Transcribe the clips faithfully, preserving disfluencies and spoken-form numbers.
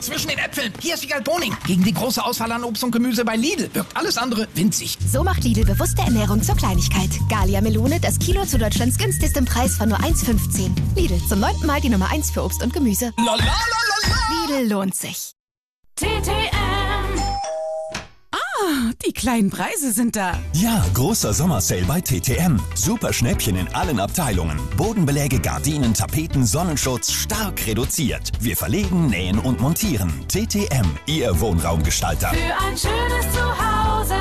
zwischen den Äpfeln. Hier ist Wiegald Boning. Gegen die große Auswahl an Obst und Gemüse bei Lidl wirkt alles andere winzig. So macht Lidl bewusste Ernährung zur Kleinigkeit. Gallia Melone, das Kilo zu Deutschlands günstigstem Preis von nur eins Komma fünfzehn. Lidl, zum neunten Mal die Nummer eins für Obst und Gemüse. La, la, la, la, la. Lidl lohnt sich. T T M. Ah, die kleinen Preise sind da. Ja, großer Sommersale bei T T M. Super Schnäppchen in allen Abteilungen. Bodenbeläge, Gardinen, Tapeten, Sonnenschutz stark reduziert. Wir verlegen, nähen und montieren. T T M, Ihr Wohnraumgestalter. Für ein schönes Zuhause.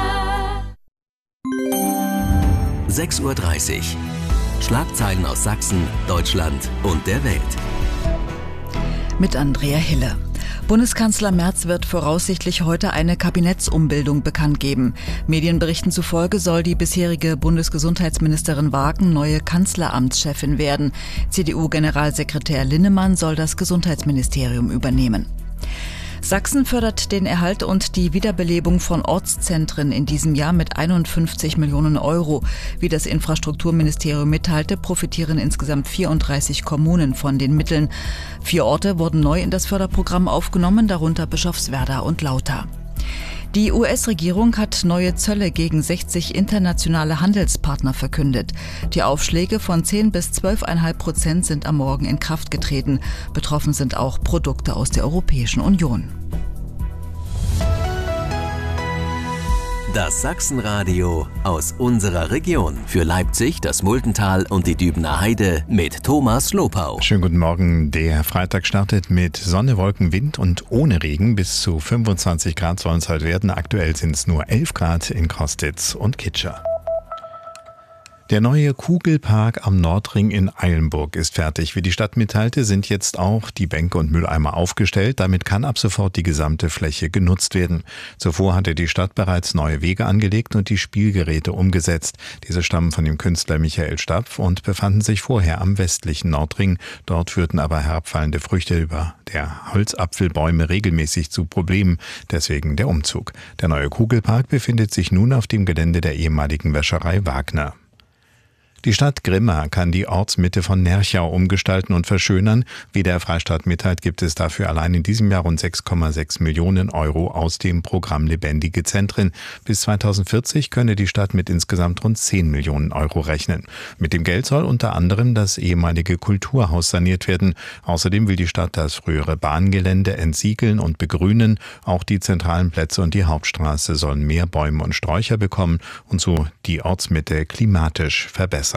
sechs Uhr dreißig. Schlagzeilen aus Sachsen, Deutschland und der Welt. Mit Andrea Hille. Bundeskanzler Merz wird voraussichtlich heute eine Kabinettsumbildung bekannt geben. Medienberichten zufolge soll die bisherige Bundesgesundheitsministerin Wagen neue Kanzleramtschefin werden. C D U-Generalsekretär Linnemann soll das Gesundheitsministerium übernehmen. Sachsen fördert den Erhalt und die Wiederbelebung von Ortszentren in diesem Jahr mit einundfünfzig Millionen Euro. Wie das Infrastrukturministerium mitteilte, profitieren insgesamt vierunddreißig Kommunen von den Mitteln. Vier Orte wurden neu in das Förderprogramm aufgenommen, darunter Bischofswerda und Lauter. Die U S-Regierung hat neue Zölle gegen sechzig internationale Handelspartner verkündet. Die Aufschläge von zehn bis zwölf Komma fünf Prozent sind am Morgen in Kraft getreten. Betroffen sind auch Produkte aus der Europäischen Union. Das Sachsenradio aus unserer Region. Für Leipzig, das Muldental und die Dübener Heide mit Thomas Lopau. Schönen guten Morgen. Der Freitag startet mit Sonne, Wolken, Wind und ohne Regen. Bis zu fünfundzwanzig Grad sollen es heute werden. Aktuell sind es nur elf Grad in Kostitz und Kitscher. Der neue Kugelpark am Nordring in Eilenburg ist fertig. Wie die Stadt mitteilte, sind jetzt auch die Bänke und Mülleimer aufgestellt. Damit kann ab sofort die gesamte Fläche genutzt werden. Zuvor hatte die Stadt bereits neue Wege angelegt und die Spielgeräte umgesetzt. Diese stammen von dem Künstler Michael Stapf und befanden sich vorher am westlichen Nordring. Dort führten aber herabfallende Früchte über der Holzapfelbäume regelmäßig zu Problemen. Deswegen der Umzug. Der neue Kugelpark befindet sich nun auf dem Gelände der ehemaligen Wäscherei Wagner. Die Stadt Grimma kann die Ortsmitte von Nerchau umgestalten und verschönern. Wie der Freistaat mitteilt, gibt es dafür allein in diesem Jahr rund sechs Komma sechs Millionen Euro aus dem Programm Lebendige Zentren. Bis zweitausendvierzig könne die Stadt mit insgesamt rund zehn Millionen Euro rechnen. Mit dem Geld soll unter anderem das ehemalige Kulturhaus saniert werden. Außerdem will die Stadt das frühere Bahngelände entsiegeln und begrünen. Auch die zentralen Plätze und die Hauptstraße sollen mehr Bäume und Sträucher bekommen und so die Ortsmitte klimatisch verbessern.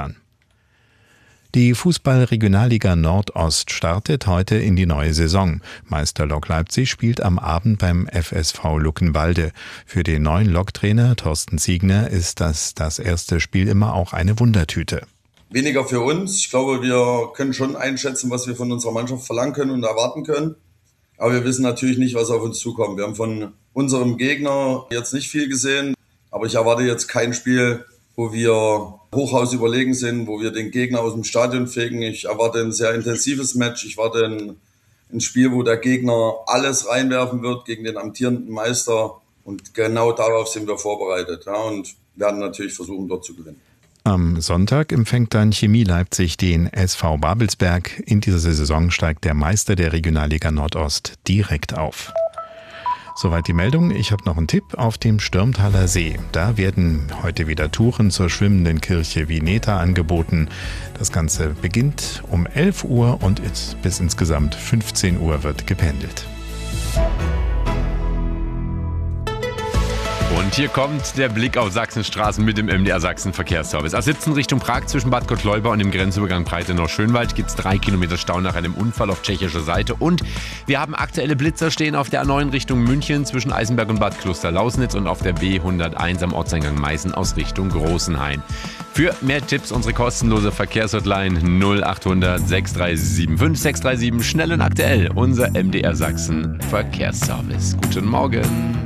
Die Fußball-Regionalliga Nordost startet heute in die neue Saison. Meister Lok Leipzig spielt am Abend beim F S V Luckenwalde. Für den neuen Lok-Trainer Thorsten Ziegner ist das das erste Spiel immer auch eine Wundertüte. Weniger für uns. Ich glaube, wir können schon einschätzen, was wir von unserer Mannschaft verlangen können und erwarten können. Aber wir wissen natürlich nicht, was auf uns zukommt. Wir haben von unserem Gegner jetzt nicht viel gesehen. Aber ich erwarte jetzt kein Spiel, wo wir Hochhaus überlegen sind, wo wir den Gegner aus dem Stadion fegen. Ich erwarte ein sehr intensives Match. Ich erwarte ein, ein Spiel, wo der Gegner alles reinwerfen wird gegen den amtierenden Meister. Und genau darauf sind wir vorbereitet, ja, und werden natürlich versuchen, dort zu gewinnen. Am Sonntag empfängt dann Chemie Leipzig den S V Babelsberg. In dieser Saison steigt der Meister der Regionalliga Nordost direkt auf. Soweit die Meldung. Ich habe noch einen Tipp auf dem Stürmtaler See. Da werden heute wieder Touren zur schwimmenden Kirche Vineta angeboten. Das Ganze beginnt um elf Uhr und ist bis insgesamt fünfzehn Uhr wird gependelt. Und hier kommt der Blick auf Sachsenstraßen mit dem M D R Sachsen Verkehrsservice. A siebzehn Richtung Prag zwischen Bad Gottleuba und dem Grenzübergang Breitenau-Schönwald gibt es drei Kilometer Stau nach einem Unfall auf tschechischer Seite. Und wir haben aktuelle Blitzer stehen auf der A neun Richtung München zwischen Eisenberg und Bad Klosterlausnitz und auf der B hunderteins am Ortseingang Meißen aus Richtung Großenhain. Für mehr Tipps unsere kostenlose Verkehrshotline null achthundert sechs drei sieben fünf sechs drei sieben. Schnell und aktuell unser M D R Sachsen Verkehrsservice. Guten Morgen.